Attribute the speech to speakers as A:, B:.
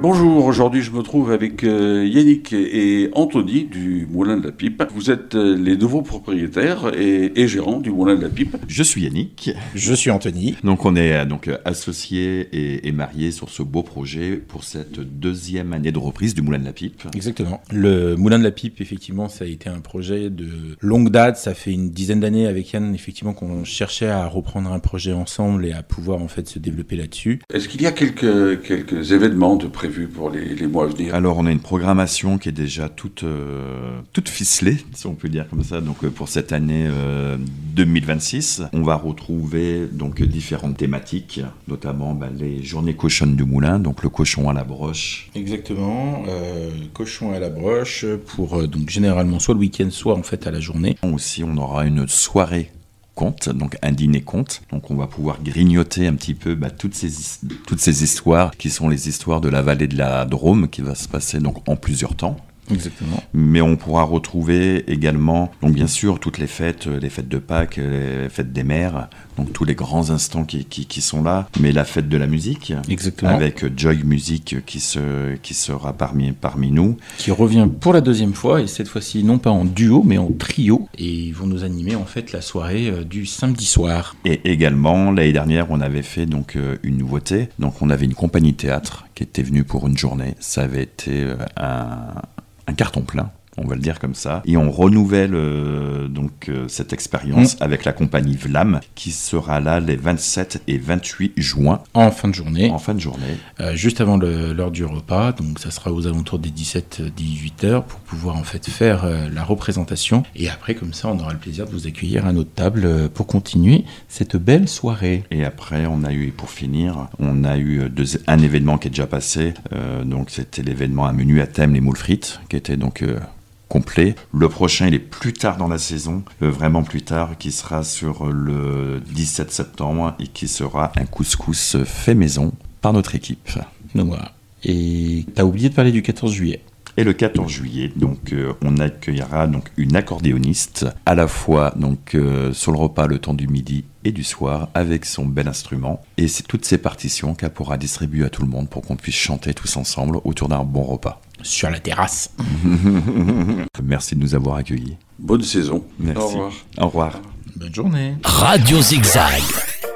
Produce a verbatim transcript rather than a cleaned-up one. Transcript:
A: Bonjour, aujourd'hui je me trouve avec euh, Yannick et Anthony du Moulin de la Pipe. Vous êtes euh, les nouveaux propriétaires et, et gérants du Moulin de la Pipe.
B: Je suis Yannick.
C: Je suis Anthony.
B: Donc on est euh, donc associés et, et mariés sur ce beau projet pour cette deuxième année de reprise du Moulin de la Pipe.
C: Exactement. Le Moulin de la Pipe, effectivement, ça a été un projet de longue date. Ça fait une dizaine d'années avec Yann, effectivement, qu'on cherchait à reprendre un projet ensemble et à pouvoir en fait se développer là-dessus.
A: Est-ce qu'il y a quelques, quelques événements de prévus pour les, les mois à venir?
B: Alors on a une programmation qui est déjà toute, euh, toute ficelée, si on peut dire comme ça. Donc euh, pour cette année euh, deux mille vingt-six, on va retrouver donc différentes thématiques, notamment bah, les journées cochonnes du Moulin, donc le cochon à la broche.
C: Exactement, euh, cochon à la broche pour euh, donc généralement soit le week-end, soit en fait à la journée.
B: Aussi on aura une soirée conte, donc un dîner conte. Donc on va pouvoir grignoter un petit peu bah, toutes ces toutes ces histoires qui sont les histoires de la vallée de la Drôme qui va se passer donc en plusieurs temps.
C: Exactement.
B: Mais on pourra retrouver également, donc bien sûr, toutes les fêtes, les fêtes de Pâques, les fêtes des mères, donc tous les grands instants qui, qui, qui sont là, mais la fête de la musique,
C: exactement,
B: avec Joy Music qui, se, qui sera parmi, parmi nous.
C: Qui revient pour la deuxième fois, et cette fois-ci non pas en duo, mais en trio, et ils vont nous animer en fait la soirée euh, du samedi soir.
B: Et également, l'année dernière, on avait fait donc euh, une nouveauté, donc on avait une compagnie théâtre qui était venue pour une journée, ça avait été euh, un... un carton plein, on va le dire comme ça. Et on renouvelle euh, donc euh, cette expérience mmh. avec la compagnie Vlam qui sera là les vingt-sept et vingt-huit juin.
C: En fin de journée.
B: En fin de journée.
C: Euh, juste avant le, l'heure du repas. Donc ça sera aux alentours des dix-sept à dix-huit heures pour pouvoir en fait faire euh, la représentation. Et après, comme ça, on aura le plaisir de vous accueillir à notre table euh, pour continuer cette belle soirée.
B: Et après, on a eu, pour finir, on a eu deux, un événement qui est déjà passé. Euh, donc c'était l'événement Un menu à thème, les moules frites, qui était donc... Euh, complet. Le prochain, il est plus tard dans la saison, euh, vraiment plus tard, qui sera sur le dix-sept septembre et qui sera un couscous fait maison par notre équipe.
C: Donc voilà. Et t'as oublié de parler du quatorze juillet.
B: Et le quatorze juillet, donc, euh, on accueillera donc, une accordéoniste, à la fois donc, euh, sur le repas le temps du midi et du soir, avec son bel instrument. Et c'est toutes ces partitions qu'elle pourra distribuer à tout le monde pour qu'on puisse chanter tous ensemble autour d'un bon repas.
C: Sur la terrasse.
B: Merci de nous avoir accueillis.
A: Bonne saison.
B: Merci.
A: Au revoir.
B: Au revoir.
C: Bonne journée.
D: Radio Zigzag.